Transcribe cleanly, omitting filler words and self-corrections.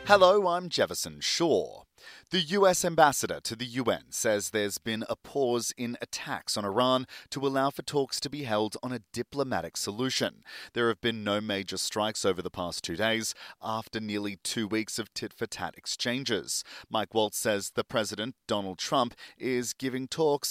Hello, I'm Jefferson Shaw. The US ambassador to the UN says there's been a pause in attacks on Iran to allow for talks to be held on a diplomatic solution. There have been no major strikes over the past 2 days after nearly 2 weeks of tit-for-tat exchanges. Mike Waltz says the president, Donald Trump, is giving talks